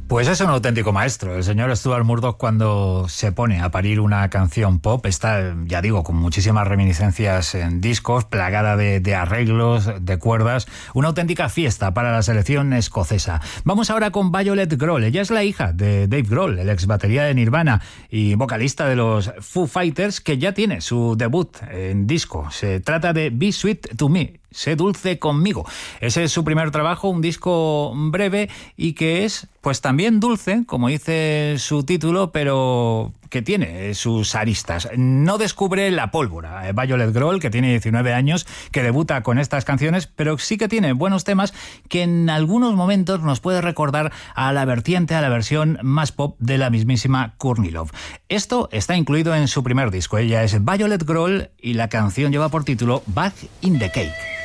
Pues es un auténtico maestro. El señor Stuart Murdoch, cuando se pone a parir una canción pop, está, ya digo, con muchísimas reminiscencias en discos, plagada de arreglos, de cuerdas, una auténtica fiesta para la selección escocesa. Vamos ahora con Violet Grohl. Ella es la hija de Dave Grohl, el ex batería de Nirvana y vocalista de los Foo Fighters, que ya tiene su debut en disco. Se trata de Be Sweet to Me. Sé dulce conmigo. Ese es su primer trabajo, un disco breve y que es, pues también dulce, como dice su título, pero que tiene sus aristas. No descubre la pólvora. Violet Grohl, que tiene 19 años, que debuta con estas canciones, pero sí que tiene buenos temas que en algunos momentos nos puede recordar a la vertiente, a la versión más pop de la mismísima Courtney Love. Esto está incluido en su primer disco. Ella es Violet Grohl y la canción lleva por título Back in the Cake.